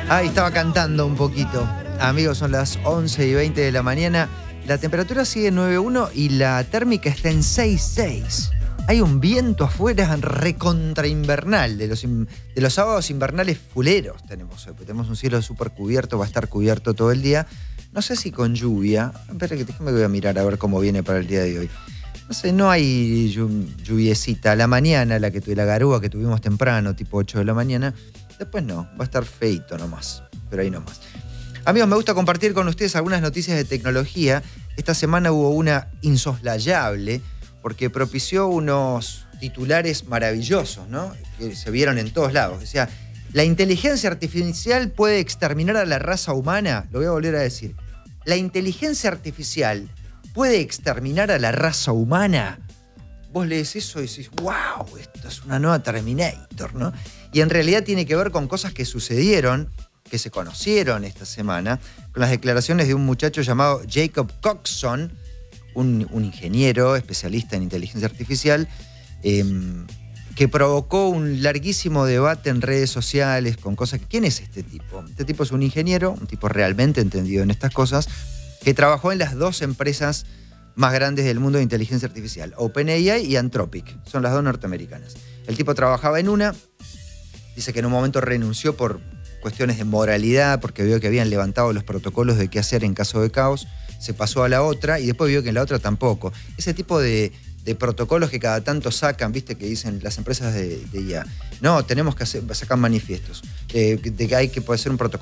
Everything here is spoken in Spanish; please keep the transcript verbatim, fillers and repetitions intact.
Ahí estaba cantando un poquito. Amigos, son las once y veinte de la mañana. La temperatura sigue en nueve uno y la térmica está en seis seis. Hay un viento afuera recontra invernal. De los, in, de los sábados invernales fuleros tenemos hoy. Tenemos un cielo súper cubierto, va a estar cubierto todo el día. No sé si con lluvia. Espera que déjame voy a mirar a ver cómo viene para el día de hoy. No sé, no hay lluviecita. A la mañana, la, que, la garúa que tuvimos temprano, tipo ocho de la mañana. Después no, va a estar feito nomás, pero ahí nomás. Amigos, me gusta compartir con ustedes algunas noticias de tecnología. Esta semana hubo una insoslayable porque propició unos titulares maravillosos, ¿no? Que se vieron en todos lados. O sea, la inteligencia artificial puede exterminar a la raza humana. Lo voy a volver a decir. La inteligencia artificial puede exterminar a la raza humana. Vos lees eso y decís, wow, esto es una nueva Terminator, ¿no? Y en realidad tiene que ver con cosas que sucedieron, que se conocieron esta semana, con las declaraciones de un muchacho llamado Jacob Coxon, un, un ingeniero especialista en inteligencia artificial, eh, que provocó un larguísimo debate en redes sociales con cosas. ¿Quién es este tipo? Este tipo es un ingeniero, un tipo realmente entendido en estas cosas, que trabajó en las dos empresas más grandes del mundo de inteligencia artificial, OpenAI y Anthropic, son las dos norteamericanas. El tipo trabajaba en una, dice que en un momento renunció por cuestiones de moralidad, porque vio que habían levantado los protocolos de qué hacer en caso de caos, se pasó a la otra y después vio que en la otra tampoco. Ese tipo de, de protocolos que cada tanto sacan, viste, que dicen las empresas de, de I A, no, tenemos que hacer, sacar manifiestos, eh, de que hay que poder hacer un protocolo